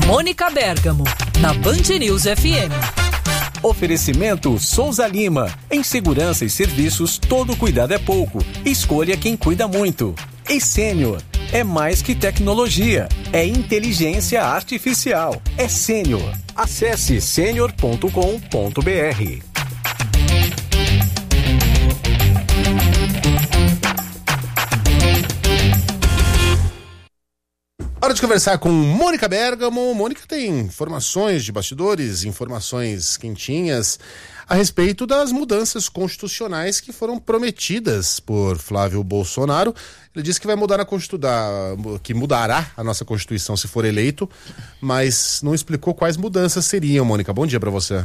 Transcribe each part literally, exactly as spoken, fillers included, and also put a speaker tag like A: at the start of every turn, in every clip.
A: Mônica Bergamo, na Band News F M.
B: Oferecimento Souza Lima. Em segurança e serviços, todo cuidado é pouco. Escolha quem cuida muito. E Sênior. É mais que tecnologia. É inteligência artificial. É Sênior. Acesse sênior ponto com ponto b r.
C: Hora de conversar com Mônica Bergamo. Mônica tem informações de bastidores, informações quentinhas a respeito das mudanças constitucionais que foram prometidas por Flávio Bolsonaro. Ele disse que vai mudar a Constituição, que mudará a nossa Constituição se for eleito, mas não explicou quais mudanças seriam. Mônica, bom dia para você.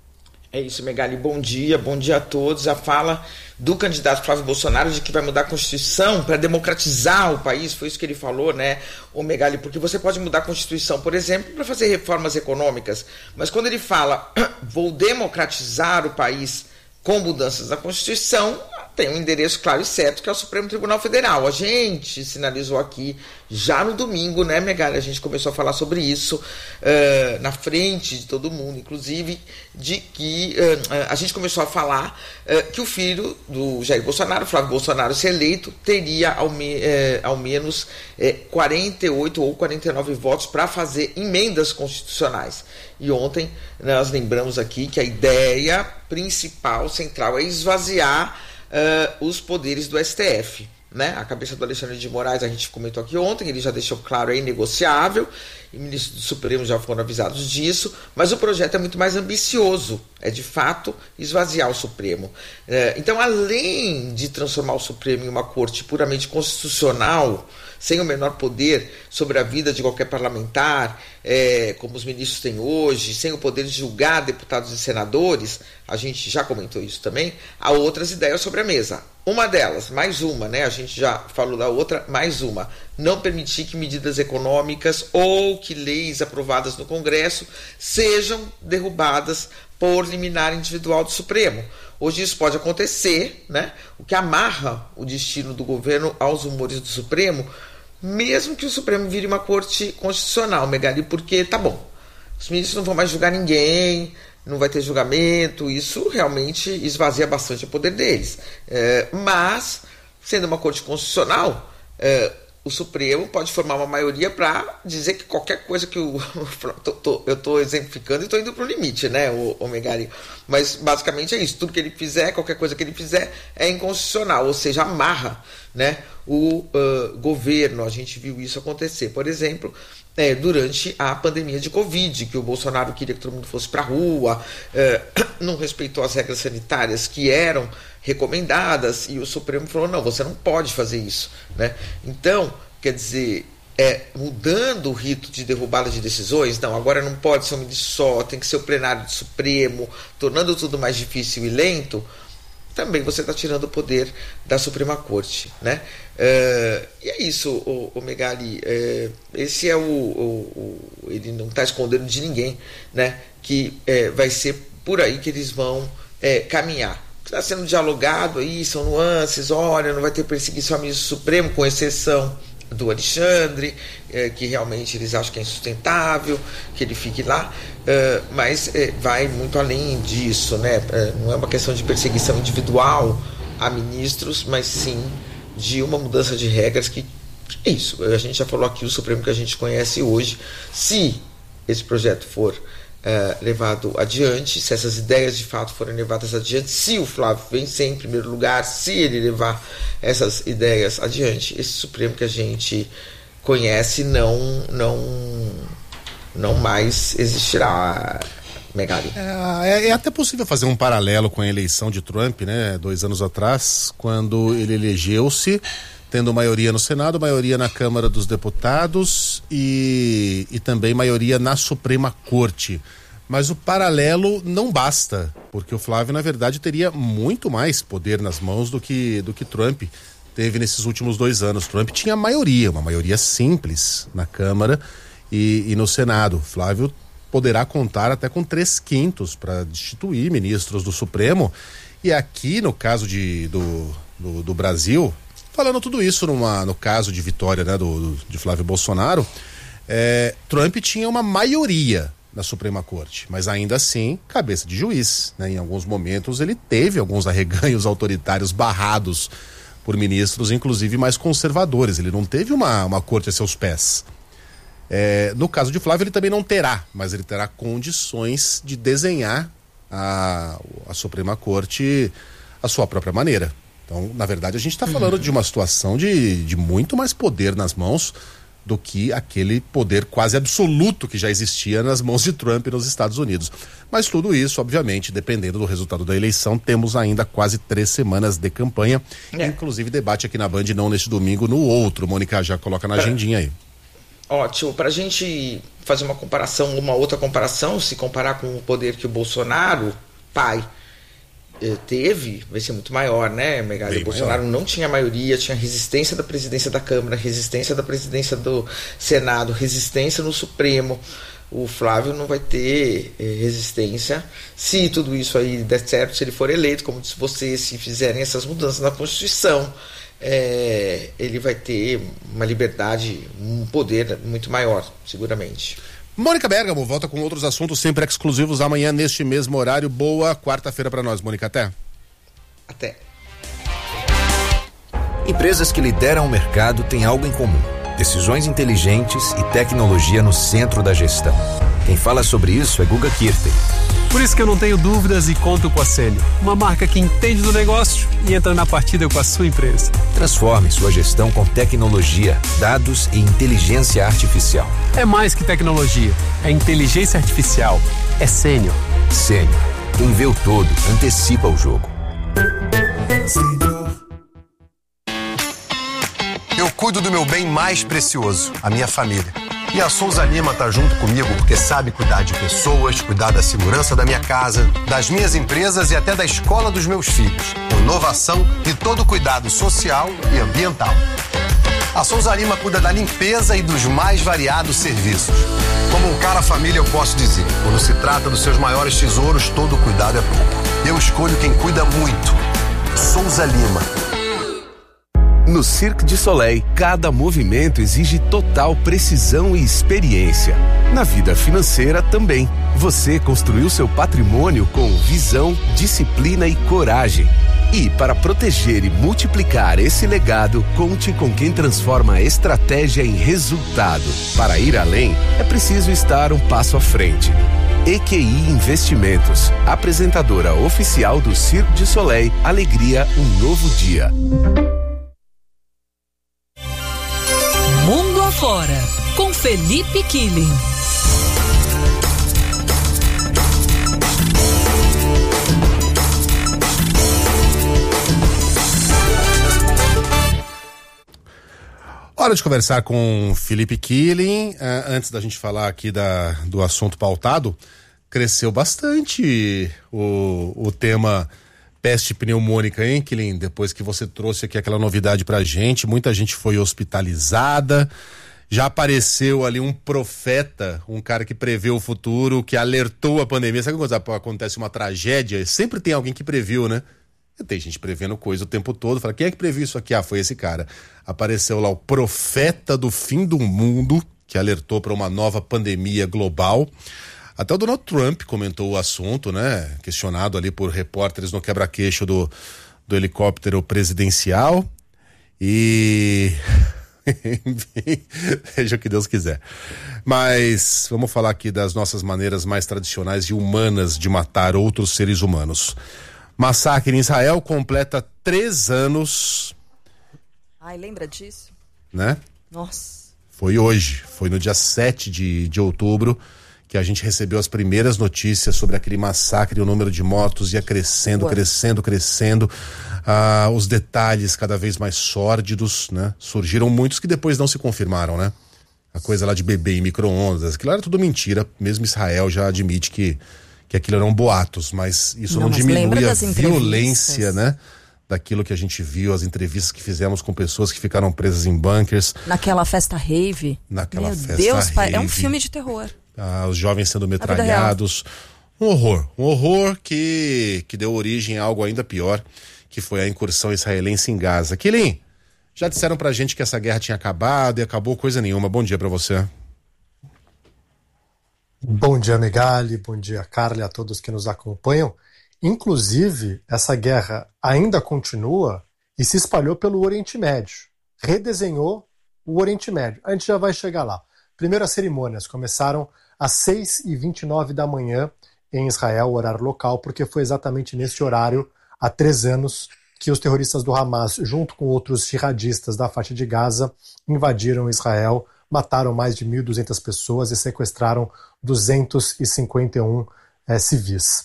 D: É isso, Megali, bom dia, bom dia a todos. A fala do candidato Flávio Bolsonaro de que vai mudar a Constituição para democratizar o país, foi isso que ele falou, né, o Megali, porque você pode mudar a Constituição, por exemplo, para fazer reformas econômicas, mas quando ele fala, vou democratizar o país com mudanças na Constituição, tem um endereço claro e certo, que é o Supremo Tribunal Federal. A gente sinalizou aqui já no domingo, né, Megali? A gente começou a falar sobre isso uh, na frente de todo mundo, inclusive, de que uh, a gente começou a falar uh, que o filho do Jair Bolsonaro, Flávio Bolsonaro, se eleito, teria ao, me, uh, ao menos uh, quarenta e oito ou quarenta e nove votos para fazer emendas constitucionais. E ontem nós lembramos aqui que a ideia principal, central, é esvaziar Uh, os poderes do S T F, né? A cabeça do Alexandre de Moraes, a gente comentou aqui ontem, ele já deixou claro, é inegociável, e ministros do Supremo já foram avisados disso, mas o projeto é muito mais ambicioso, é de fato esvaziar o Supremo. Uh, então, além de transformar o Supremo em uma corte puramente constitucional, sem o menor poder sobre a vida de qualquer parlamentar, é, como os ministros têm hoje, sem o poder de julgar deputados e senadores, a gente já comentou isso também, há outras ideias sobre a mesa. Uma delas, mais uma, né? A gente já falou da outra, mais uma. Não permitir que medidas econômicas ou que leis aprovadas no Congresso sejam derrubadas por liminar individual do Supremo. Hoje isso pode acontecer, né? O que amarra o destino do governo aos rumores do Supremo, mesmo que o Supremo vire uma corte constitucional, Megali, porque tá bom, os ministros não vão mais julgar ninguém, não vai ter julgamento, isso realmente esvazia bastante o poder deles. É, mas, sendo uma corte constitucional, é, o Supremo pode formar uma maioria para dizer que qualquer coisa que o... tô, tô, eu estou exemplificando e estou indo para o limite, né, o, o Megali? Mas basicamente é isso, tudo que ele fizer, qualquer coisa que ele fizer é inconstitucional, ou seja, amarra, né, o uh, governo. A gente viu isso acontecer, por exemplo, é, durante a pandemia de Covid, que o Bolsonaro queria que todo mundo fosse para a rua, é, não respeitou as regras sanitárias que eram recomendadas, e o Supremo falou, não, você não pode fazer isso, né? Então, quer dizer, é, mudando o rito de derrubada de decisões, não, agora não pode ser um ministro só, tem que ser o plenário do Supremo, tornando tudo mais difícil e lento, também você está tirando o poder da Suprema Corte, né? Uh, e é isso, o, o Megali, uh, esse é o, o, o ele não está escondendo de ninguém, né? Que uh, vai ser por aí que eles vão uh, caminhar. Está sendo dialogado aí, são nuances, olha, não vai ter perseguição ao ministro Supremo, com exceção do Alexandre, eh, que realmente eles acham que é insustentável, que ele fique lá, eh, mas eh, vai muito além disso, né? Eh, não é uma questão de perseguição individual a ministros, mas sim de uma mudança de regras que, que é isso. A gente já falou aqui o Supremo que a gente conhece hoje. Se esse projeto for Uh, levado adiante, se essas ideias de fato forem levadas adiante, se o Flávio vencer em primeiro lugar, se ele levar essas ideias adiante, esse Supremo que a gente conhece não não, não mais existirá, Megali.
C: É, é até possível fazer um paralelo com a eleição de Trump, né, dois anos atrás, quando ele elegeu-se tendo maioria no Senado, maioria na Câmara dos Deputados e, e também maioria na Suprema Corte. Mas o paralelo não basta, porque o Flávio, na verdade, teria muito mais poder nas mãos do que, do que Trump teve nesses últimos dois anos. Trump tinha maioria, uma maioria simples na Câmara e, e no Senado. Flávio poderá contar até com três quintos para destituir ministros do Supremo. E aqui, no caso de, do, do, do Brasil... Falando tudo isso numa, no caso de vitória, né, do, do, de Flávio Bolsonaro, É, Trump tinha uma maioria na Suprema Corte, mas ainda assim, cabeça de juiz, né? Em alguns momentos ele teve alguns arreganhos autoritários barrados por ministros, inclusive mais conservadores. Ele não teve uma, uma corte a seus pés. É, no caso de Flávio, ele também não terá, mas ele terá condições de desenhar a, a Suprema Corte à sua própria maneira. Então, na verdade, a gente está falando uhum. de uma situação de, de muito mais poder nas mãos do que aquele poder quase absoluto que já existia nas mãos de Trump nos Estados Unidos. Mas tudo isso, obviamente, dependendo do resultado da eleição, temos ainda quase três semanas de campanha, é. inclusive debate aqui na Band, não neste domingo, no outro. Mônica, já coloca na agendinha aí.
D: Ótimo, para a gente fazer uma comparação, uma outra comparação, se comparar com o poder que o Bolsonaro, pai, teve, vai ser muito maior, né, Megali? O Bolsonaro maior. Não tinha maioria, tinha resistência da presidência da Câmara, resistência da presidência do Senado, resistência no Supremo. O Flávio não vai ter eh, resistência se tudo isso aí der certo, se ele for eleito, como disse você, se fizerem essas mudanças na Constituição, eh, ele vai ter uma liberdade, um poder muito maior, seguramente.
C: Mônica Bergamo volta com outros assuntos sempre exclusivos amanhã neste mesmo horário. Boa quarta-feira para nós, Mônica. Até.
D: Até.
E: Empresas que lideram o mercado têm algo em comum: decisões inteligentes e tecnologia no centro da gestão. Quem fala sobre isso é Guga Kirten.
F: Por isso que eu não tenho dúvidas e conto com a Sênio, uma marca que entende do negócio e entra na partida com a sua empresa.
E: Transforme sua gestão com tecnologia, dados e inteligência artificial.
F: É mais que tecnologia, é inteligência artificial, é Sênio.
E: Sênio, quem vê o todo, antecipa o jogo.
G: Eu cuido do meu bem mais precioso, a minha família. E a Souza Lima tá junto comigo porque sabe cuidar de pessoas, cuidar da segurança da minha casa, das minhas empresas e até da escola dos meus filhos. Com inovação e todo cuidado social e ambiental. A Souza Lima cuida da limpeza e dos mais variados serviços. Como um cara família, eu posso dizer, quando se trata dos seus maiores tesouros, todo cuidado é pouco. Eu escolho quem cuida muito. Souza Lima.
H: No Cirque du Soleil, cada movimento exige total precisão e experiência. Na vida financeira também. Você construiu seu patrimônio com visão, disciplina e coragem. E para proteger e multiplicar esse legado, conte com quem transforma a estratégia em resultado. Para ir além, é preciso estar um passo à frente. E Q I Investimentos, apresentadora oficial do Cirque du Soleil, alegria, um novo dia.
A: Mundo Afora, com Felipe Killing.
C: Hora de conversar com Felipe Killing. Uh, antes da gente falar aqui da, do assunto pautado, cresceu bastante o, o tema peste pneumônica, hein, Killing? Depois que você trouxe aqui aquela novidade pra gente, muita gente foi hospitalizada, já apareceu ali um profeta, um cara que prevê o futuro, que alertou a pandemia. Sabe quando acontece uma tragédia? Sempre tem alguém que previu, né? Tem gente prevendo coisa o tempo todo. Fala, quem é que previu isso aqui? Ah, foi esse cara. Apareceu lá o profeta do fim do mundo, que alertou para uma nova pandemia global. Até o Donald Trump comentou o assunto, né? Questionado ali por repórteres no quebra-queixo do, do helicóptero presidencial. E... enfim, seja o que Deus quiser. Mas vamos falar aqui das nossas maneiras mais tradicionais e humanas de matar outros seres humanos. Massacre em Israel completa três anos.
I: Ai, lembra disso?
C: Né?
I: Nossa.
C: Foi hoje, foi no dia sete de, de outubro que a gente recebeu as primeiras notícias sobre aquele massacre. O número de mortos ia crescendo, Ué. crescendo, crescendo. Ah, os detalhes cada vez mais sórdidos, né? Surgiram muitos que depois não se confirmaram, né? A coisa lá de bebê em micro-ondas, aquilo era tudo mentira. Mesmo Israel já admite que que aquilo eram boatos, mas isso não, não mas diminui a violência, né? Daquilo que a gente viu, as entrevistas que fizemos com pessoas que ficaram presas em bunkers.
I: Naquela festa rave.
C: Naquela
I: Meu
C: festa
I: Deus,
C: rave.
I: Pai, é um filme de terror.
C: Ah, os jovens sendo metralhados. Um horror. Um horror que, que deu origem a algo ainda pior, que foi a incursão israelense em Gaza. Killing, já disseram pra gente que essa guerra tinha acabado e acabou coisa nenhuma. Bom dia pra você.
J: Bom dia, Megali, bom dia, Carla, e a todos que nos acompanham. Inclusive, essa guerra ainda continua e se espalhou pelo Oriente Médio. Redesenhou o Oriente Médio. A gente já vai chegar lá. Primeiro, as cerimônias começaram às seis e vinte e nove da manhã em Israel, horário local, porque foi exatamente nesse horário, há três anos, que os terroristas do Hamas, junto com outros jihadistas da faixa de Gaza, invadiram Israel, mataram mais de mil e duzentas pessoas e sequestraram duzentos e cinquenta e um é, civis.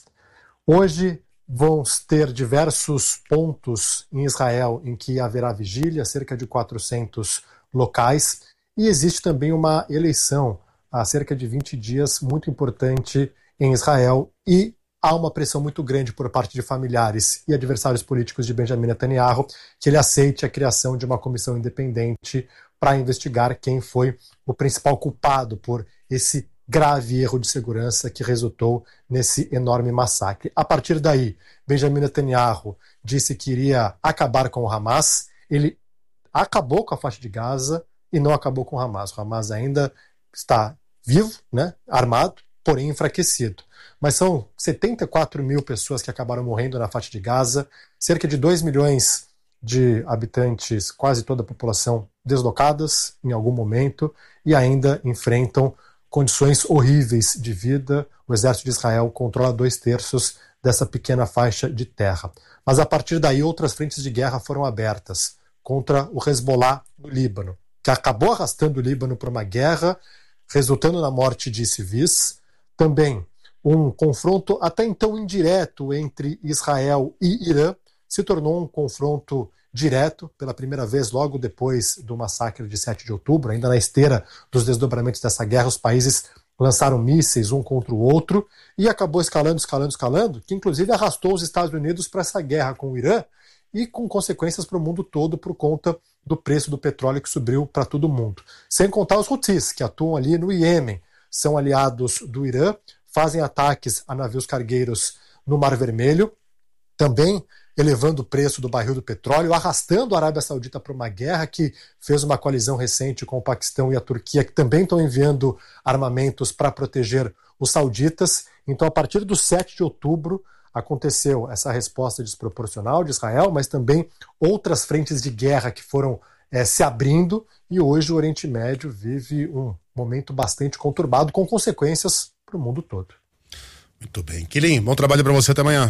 J: Hoje vamos ter diversos pontos em Israel em que haverá vigília, cerca de quatrocentos locais, e existe também uma eleição há cerca de vinte dias muito importante em Israel, e há uma pressão muito grande por parte de familiares e adversários políticos de Benjamin Netanyahu que ele aceite a criação de uma comissão independente para investigar quem foi o principal culpado por esse grave erro de segurança que resultou nesse enorme massacre. A partir daí, Benjamin Netanyahu disse que iria acabar com o Hamas. Ele acabou com a faixa de Gaza e não acabou com o Hamas. O Hamas ainda está vivo, né, armado, porém enfraquecido. Mas são setenta e quatro mil pessoas que acabaram morrendo na faixa de Gaza, cerca de dois milhões de habitantes, quase toda a população deslocadas em algum momento e ainda enfrentam condições horríveis de vida. O exército de Israel controla dois terços dessa pequena faixa de terra. Mas a partir daí outras frentes de guerra foram abertas contra o Hezbollah no Líbano, que acabou arrastando o Líbano para uma guerra, resultando na morte de civis. Também um confronto até então indireto entre Israel e Irã se tornou um confronto direto pela primeira vez logo depois do massacre de sete de outubro, ainda na esteira dos desdobramentos dessa guerra. Os países lançaram mísseis um contra o outro e acabou escalando, escalando, escalando, que inclusive arrastou os Estados Unidos para essa guerra com o Irã e com consequências para o mundo todo por conta do preço do petróleo que subiu para todo mundo. Sem contar os Houthis, que atuam ali no Iêmen, são aliados do Irã, fazem ataques a navios cargueiros no Mar Vermelho, também elevando o preço do barril do petróleo, arrastando a Arábia Saudita para uma guerra que fez uma coalizão recente com o Paquistão e a Turquia, que também estão enviando armamentos para proteger os sauditas. Então, a partir do sete de outubro, aconteceu essa resposta desproporcional de Israel, mas também outras frentes de guerra que foram é, se abrindo, e hoje o Oriente Médio vive um momento bastante conturbado, com consequências para o mundo todo.
C: Muito bem. Quilim, bom trabalho para você, até amanhã.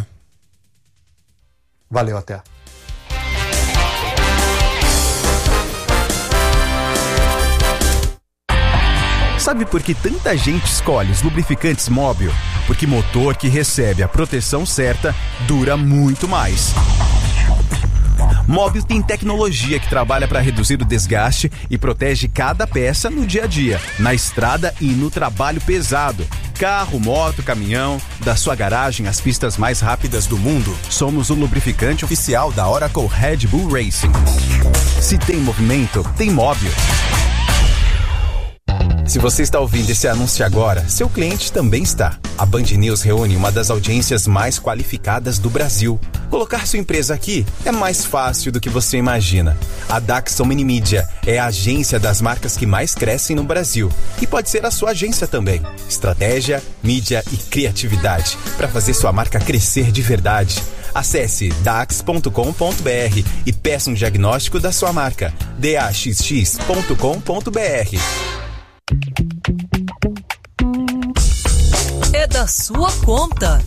J: Valeu, até.
K: Sabe por que tanta gente escolhe os lubrificantes Mobil? Porque motor que recebe a proteção certa dura muito mais. Mobil tem tecnologia que trabalha para reduzir o desgaste e protege cada peça no dia a dia, na estrada e no trabalho pesado. Carro, moto, caminhão, da sua garagem às pistas mais rápidas do mundo, somos o lubrificante oficial da Oracle Red Bull Racing. Se tem movimento, tem Mobil. Se você está ouvindo esse anúncio agora, seu cliente também está. A Band News reúne uma das audiências mais qualificadas do Brasil. Colocar sua empresa aqui é mais fácil do que você imagina. A Daxon Minimídia é a agência das marcas que mais crescem no Brasil. E pode ser a sua agência também. Estratégia, mídia e criatividade para fazer sua marca crescer de verdade. Acesse dax ponto com ponto b r e peça um diagnóstico da sua marca. d a x x ponto com ponto b r.
A: É da sua conta.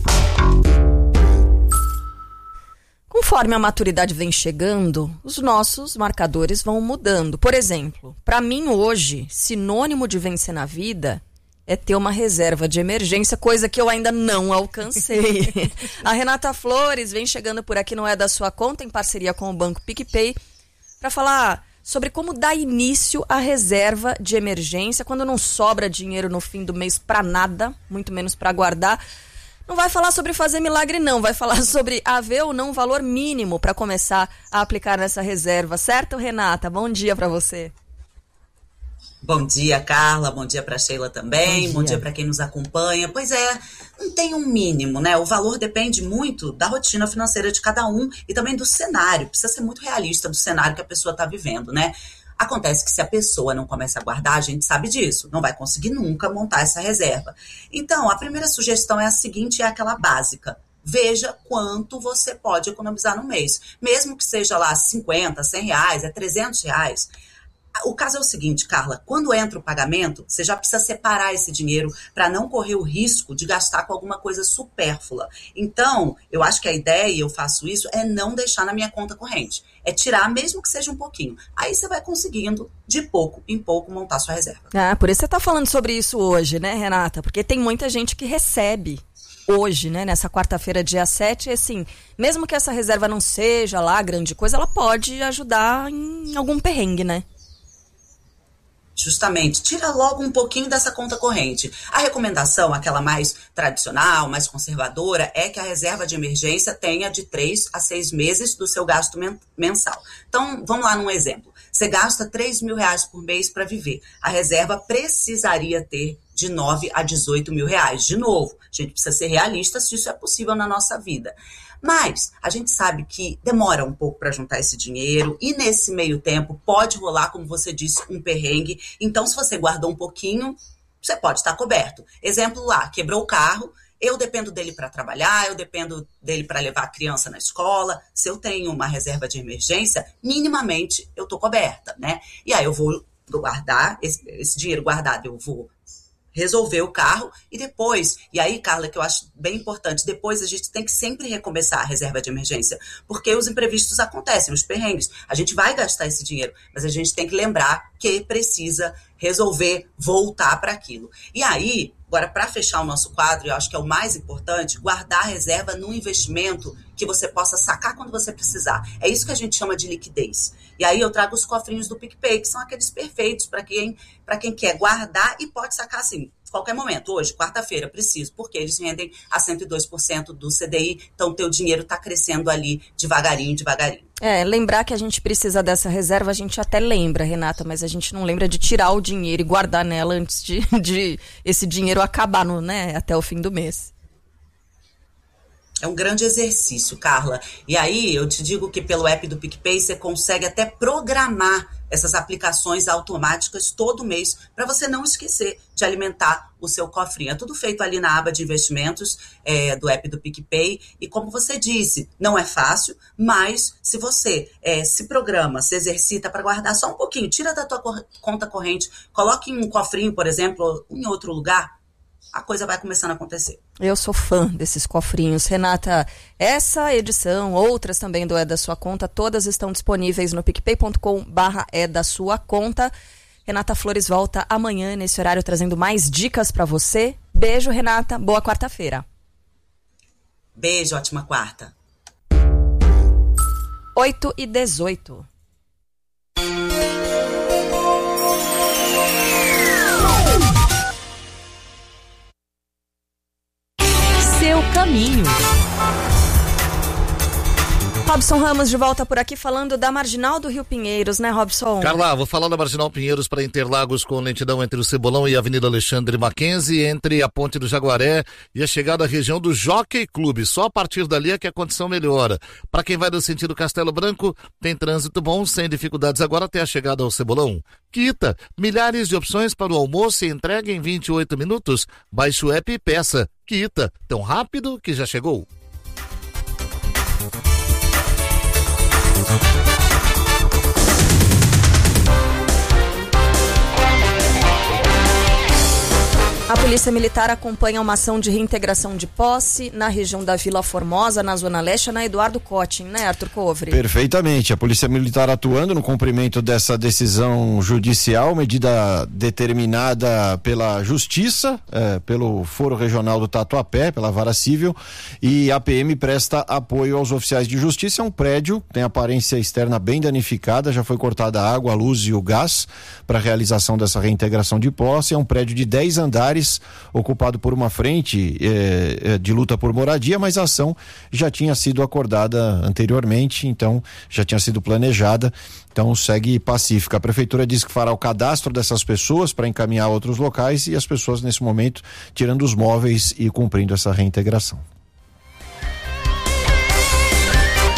I: Conforme a maturidade vem chegando, os nossos marcadores vão mudando. Por exemplo, para mim hoje, sinônimo de vencer na vida é ter uma reserva de emergência, coisa que eu ainda não alcancei. A Renata Flores vem chegando por aqui, não é da sua conta, em parceria com o Banco PicPay, para falar sobre como dar início à reserva de emergência quando não sobra dinheiro no fim do mês para nada, muito menos para guardar. Não vai falar sobre fazer milagre não, vai falar sobre haver ou não um valor mínimo para começar a aplicar nessa reserva, certo, Renata? Bom dia para você.
L: Bom dia, Carla, bom dia para Sheila também, bom dia, bom dia para quem nos acompanha. Pois é, não tem um mínimo, né? O valor depende muito da rotina financeira de cada um e também do cenário. Precisa ser muito realista do cenário que a pessoa está vivendo, né? Acontece que se a pessoa não começa a guardar, a gente sabe disso, não vai conseguir nunca montar essa reserva. Então, a primeira sugestão é a seguinte, é aquela básica. Veja quanto você pode economizar no mês. Mesmo que seja lá cinquenta, cem reais, é trezentos reais. O caso é o seguinte, Carla, quando entra o pagamento, você já precisa separar esse dinheiro para não correr o risco de gastar com alguma coisa supérflua. Então, eu acho que a ideia, e eu faço isso, é não deixar na minha conta corrente. É tirar, mesmo que seja um pouquinho. Aí você vai conseguindo, de pouco em pouco, montar sua reserva.
I: Ah, por isso você está falando sobre isso hoje, né, Renata? Porque tem muita gente que recebe hoje, né, nessa quarta-feira, dia sete, e assim, mesmo que essa reserva não seja lá grande coisa, ela pode ajudar em algum perrengue, né?
L: Justamente, tira logo um pouquinho dessa conta corrente. A recomendação, aquela mais tradicional, mais conservadora, é que a reserva de emergência tenha de três a seis meses do seu gasto mensal. Então, vamos lá num exemplo. Você gasta três mil reais por mês para viver. A reserva precisaria ter de nove a dezoito mil reais. De novo, a gente precisa ser realista se isso é possível na nossa vida. Mas a gente sabe que demora um pouco para juntar esse dinheiro e nesse meio tempo pode rolar, como você disse, um perrengue. Então, se você guardou um pouquinho, você pode estar coberto. Exemplo lá, quebrou o carro, eu dependo dele para trabalhar, eu dependo dele para levar a criança na escola. Se eu tenho uma reserva de emergência, minimamente eu estou coberta, né? E aí eu vou guardar, esse, esse dinheiro guardado eu vou resolver o carro e depois, e aí, Carla, que eu acho bem importante, depois a gente tem que sempre recomeçar a reserva de emergência, porque os imprevistos acontecem, os perrengues. A gente vai gastar esse dinheiro, mas a gente tem que lembrar que precisa resolver, voltar para aquilo. E aí, agora, para fechar o nosso quadro, eu acho que é o mais importante, guardar a reserva num investimento que você possa sacar quando você precisar. É isso que a gente chama de liquidez. E aí eu trago os cofrinhos do PicPay, que são aqueles perfeitos para quem, para quem quer guardar e pode sacar assim, a qualquer momento. Hoje, quarta-feira, preciso, porque eles rendem a cento e dois por cento do C D I, então o teu dinheiro está crescendo ali devagarinho, devagarinho.
I: É, lembrar que a gente precisa dessa reserva, a gente até lembra, Renata, mas a gente não lembra de tirar o dinheiro e guardar nela antes de, de esse dinheiro acabar no, né, até o fim do mês.
L: É um grande exercício, Carla. E aí, eu te digo que pelo app do PicPay você consegue até programar essas aplicações automáticas todo mês para você não esquecer de alimentar o seu cofrinho. É tudo feito ali na aba de investimentos é, do app do PicPay. E como você disse, não é fácil, mas se você é, se programa, se exercita para guardar só um pouquinho, tira da tua cor- conta corrente, coloque em um cofrinho, por exemplo, em outro lugar, a coisa vai começando a acontecer.
I: Eu sou fã desses cofrinhos. Renata, essa edição, outras também do É da Sua Conta, todas estão disponíveis no picpay ponto com barra é da sua conta. Renata Flores volta amanhã nesse horário trazendo mais dicas para você. Beijo, Renata. Boa quarta-feira.
L: Beijo, ótima quarta.
I: oito e dezoito. Seu caminho. Robson Ramos de volta por aqui falando da Marginal do Rio Pinheiros, né, Robson?
M: Carla, vou falar da Marginal Pinheiros para Interlagos com lentidão entre o Cebolão e a Avenida Alexandre Mackenzie, entre a Ponte do Jaguaré e a chegada à região do Jockey Clube. Só a partir dali é que a condição melhora. Para quem vai no sentido Castelo Branco, tem trânsito bom, sem dificuldades agora até a chegada ao Cebolão. Quita, milhares de opções para o almoço e entrega em vinte e oito minutos. Baixe o app e peça. Quita, tão rápido que já chegou.
I: A Polícia Militar acompanha uma ação de reintegração de posse na região da Vila Formosa, na Zona Leste, na Eduardo Cottin, né, Arthur Covre?
N: Perfeitamente. A Polícia Militar atuando no cumprimento dessa decisão judicial, medida determinada pela Justiça, é, pelo Foro Regional do Tatuapé, pela Vara Civil, e a P M presta apoio aos oficiais de justiça. É um prédio, tem aparência externa bem danificada, já foi cortada a água, a luz e o gás para a realização dessa reintegração de posse. É um prédio de dez andares, ocupado por uma frente eh, de luta por moradia, mas a ação já tinha sido acordada anteriormente, então já tinha sido planejada, então segue pacífica. A prefeitura diz que fará o cadastro dessas pessoas para encaminhar a outros locais e as pessoas nesse momento tirando os móveis e cumprindo essa reintegração.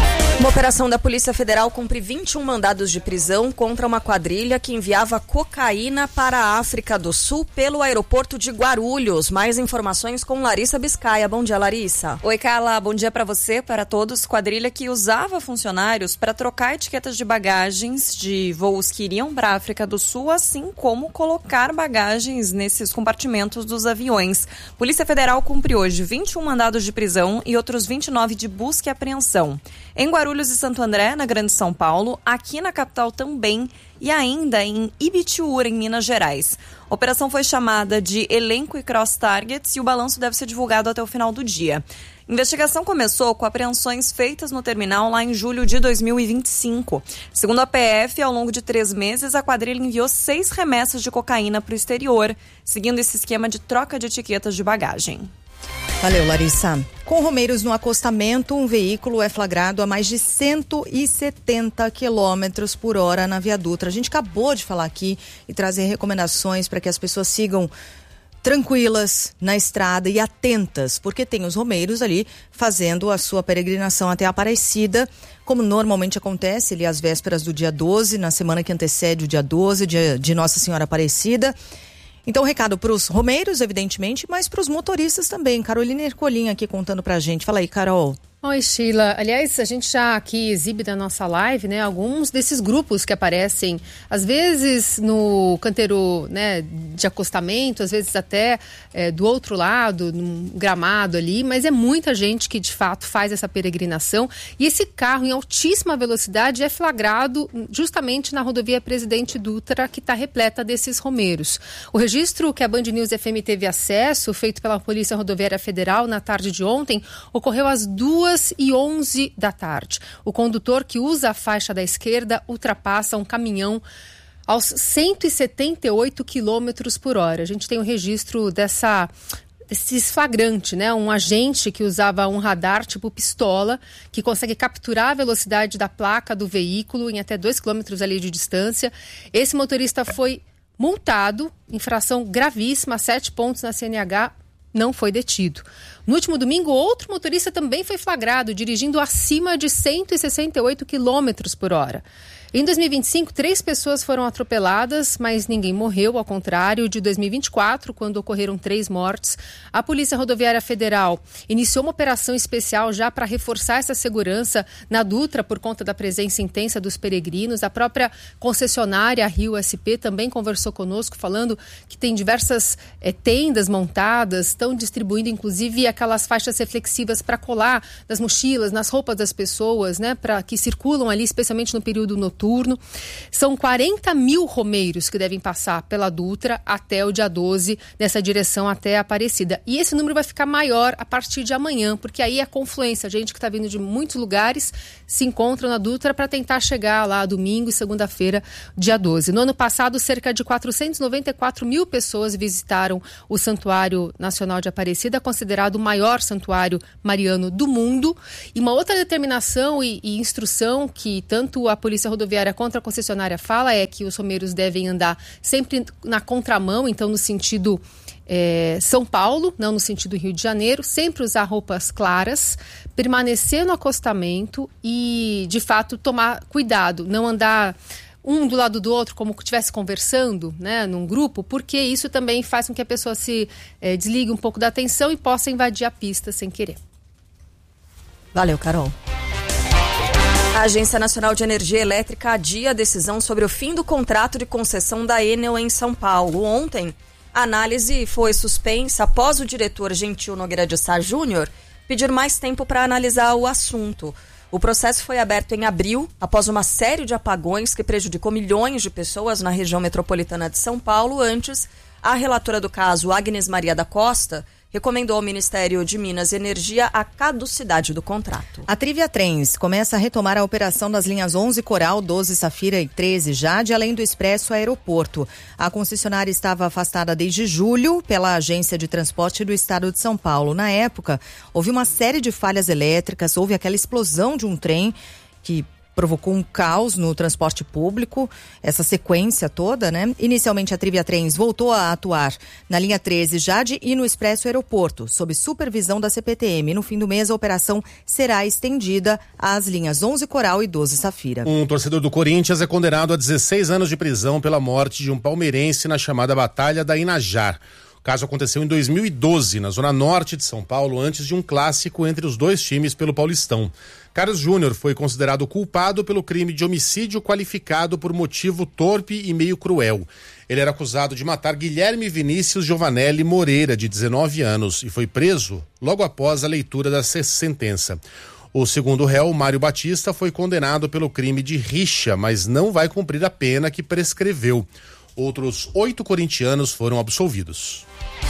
I: Uma operação da Polícia Federal cumpre vinte e um mandados de prisão contra uma quadrilha que enviava cocaína para a África do Sul pelo aeroporto de Guarulhos. Mais informações com Larissa Biscaia. Bom dia, Larissa.
O: Oi, Carla. Bom dia para você, para todos. Quadrilha que usava funcionários para trocar etiquetas de bagagens de voos que iriam para a África do Sul, assim como colocar bagagens nesses compartimentos dos aviões. Polícia Federal cumpre hoje vinte e um mandados de prisão e outros vinte e nove de busca e apreensão. Em Guarulhos e Santo André, na Grande São Paulo, aqui na capital também e ainda em Ibitiúra, em Minas Gerais. A operação foi chamada de Elenco e Cross Targets e o balanço deve ser divulgado até o final do dia. A investigação começou com apreensões feitas no terminal lá em julho de dois mil e vinte e cinco. Segundo a P F, ao longo de três meses, a quadrilha enviou seis remessas de cocaína para o exterior, seguindo esse esquema de troca de etiquetas de bagagem.
P: Valeu, Larissa. Com romeiros no acostamento, um veículo é flagrado a mais de cento e setenta quilômetros por hora na Via Dutra. A gente acabou de falar aqui e trazer recomendações para que as pessoas sigam tranquilas na estrada e atentas, porque tem os romeiros ali fazendo a sua peregrinação até a Aparecida, como normalmente acontece ali às vésperas do dia doze, na semana que antecede o dia doze, dia de Nossa Senhora Aparecida. Então, recado para os romeiros, evidentemente, mas para os motoristas também. Carolina Ercolim aqui contando pra gente. Fala aí, Carol.
Q: Oi, Sheila. Aliás, a gente já aqui exibe na nossa live, né, alguns desses grupos que aparecem, às vezes no canteiro, né, de acostamento, às vezes até é, do outro lado, num gramado ali, mas é muita gente que de fato faz essa peregrinação e esse carro em altíssima velocidade é flagrado justamente na rodovia Presidente Dutra, que está repleta desses romeiros. O registro que a Band News F M teve acesso, feito pela Polícia Rodoviária Federal na tarde de ontem, ocorreu às duas e onze da tarde. O condutor que usa a faixa da esquerda ultrapassa um caminhão aos cento e setenta e oito quilômetros por hora. A gente tem o registro dessa... esse flagrante, né? Um agente que usava um radar tipo pistola, que consegue capturar a velocidade da placa do veículo em até dois quilômetros ali de distância. Esse motorista foi multado, infração gravíssima, sete pontos na C N H, não foi detido. No último domingo, outro motorista também foi flagrado, dirigindo acima de cento e sessenta e oito quilômetros por hora. Em dois mil e vinte e cinco, três pessoas foram atropeladas, mas ninguém morreu, ao contrário de dois mil e vinte e quatro, quando ocorreram três mortes. A Polícia Rodoviária Federal iniciou uma operação especial já para reforçar essa segurança na Dutra por conta da presença intensa dos peregrinos. A própria concessionária, a Rio S P, também conversou conosco, falando que tem diversas é, tendas montadas, estão distribuindo inclusive aquelas faixas reflexivas para colar nas mochilas, nas roupas das pessoas, né, para que circulam ali, especialmente no período noturno. São quarenta mil romeiros que devem passar pela Dutra até o dia doze, nessa direção até a Aparecida. E esse número vai ficar maior a partir de amanhã, porque aí a confluência, gente que está vindo de muitos lugares, se encontra na Dutra para tentar chegar lá domingo e segunda-feira, dia doze. No ano passado, cerca de quatrocentos e noventa e quatro mil pessoas visitaram o Santuário Nacional de Aparecida, considerado o maior santuário mariano do mundo. E uma outra determinação e, e instrução que tanto a Polícia Rodoviária contra a concessionária fala é que os romeiros devem andar sempre na contramão, então no sentido é, São Paulo, não no sentido Rio de Janeiro, sempre usar roupas claras, permanecer no acostamento e, de fato, tomar cuidado, não andar um do lado do outro como que estivesse conversando, né, num grupo, porque isso também faz com que a pessoa se é, desligue um pouco da atenção e possa invadir a pista sem querer.
I: Valeu, Carol. A Agência Nacional de Energia Elétrica adia a decisão sobre o fim do contrato de concessão da Enel em São Paulo. Ontem, a análise foi suspensa após o diretor Gentil Nogueira de Sá Júnior pedir mais tempo para analisar o assunto. O processo foi aberto em abril, após uma série de apagões que prejudicou milhões de pessoas na região metropolitana de São Paulo. Antes, a relatora do caso, Agnes Maria da Costa, recomendou ao Ministério de Minas e Energia a caducidade do contrato.
P: A Trivia Trens começa a retomar a operação das linhas onze Coral, doze Safira e treze Jade, além do Expresso Aeroporto. A concessionária estava afastada desde julho pela Agência de Transporte do Estado de São Paulo. Na época, houve uma série de falhas elétricas, houve aquela explosão de um trem que provocou um caos no transporte público, essa sequência toda, né? Inicialmente a Trivia Trens voltou a atuar na linha treze Jade e no Expresso Aeroporto, sob supervisão da C P T M. No fim do mês, a operação será estendida às linhas onze Coral e doze Safira.
C: Um torcedor do Corinthians é condenado a dezesseis anos de prisão pela morte de um palmeirense na chamada Batalha da Inajar. O caso aconteceu em dois mil e doze, na zona norte de São Paulo, antes de um clássico entre os dois times pelo Paulistão. Carlos Júnior foi considerado culpado pelo crime de homicídio qualificado por motivo torpe e meio cruel. Ele era acusado de matar Guilherme Vinícius Giovanelli Moreira, de dezenove anos, e foi preso logo após a leitura da sentença. O segundo réu, Mário Batista, foi condenado pelo crime de rixa, mas não vai cumprir a pena que prescreveu. Outros oito corintianos foram absolvidos.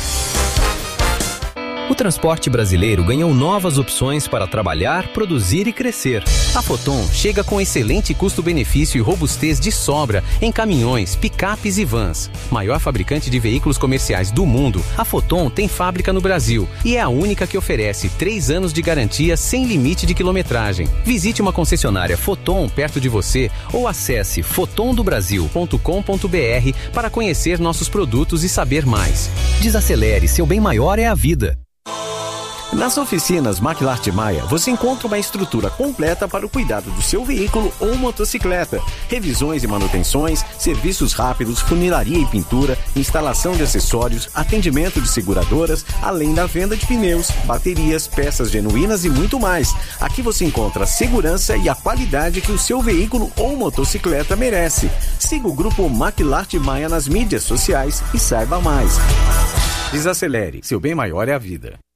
R: O transporte brasileiro ganhou novas opções para trabalhar, produzir e crescer. A Foton chega com excelente custo-benefício e robustez de sobra em caminhões, picapes e vans. Maior fabricante de veículos comerciais do mundo, a Foton tem fábrica no Brasil e é a única que oferece três anos de garantia sem limite de quilometragem. Visite uma concessionária Foton perto de você ou acesse foton do brasil ponto com ponto b r para conhecer nossos produtos e saber mais. Desacelere, seu bem maior é a vida.
S: Nas oficinas Maclart Maia, você encontra uma estrutura completa para o cuidado do seu veículo ou motocicleta. Revisões e manutenções, serviços rápidos, funilaria e pintura, instalação de acessórios, atendimento de seguradoras, além da venda de pneus, baterias, peças genuínas e muito mais. Aqui você encontra a segurança e a qualidade que o seu veículo ou motocicleta merece. Siga o grupo Maclart Maia nas mídias sociais e saiba mais. Desacelere, seu bem maior é a vida.